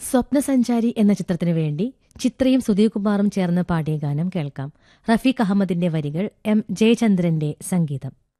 സ്വപ്നസഞ്ചാരി എന്ന ചിത്രത്തിനു വേണ്ടി ചിത്രയും സുധീകുമാറും ചേർന്ന് പാടിയ ഗാനം കേൾക്കാം. റഫീഖ് അഹമ്മദിന്റെ വരികൾ, എം ജയചന്ദ്രന്റെ സംഗീതം.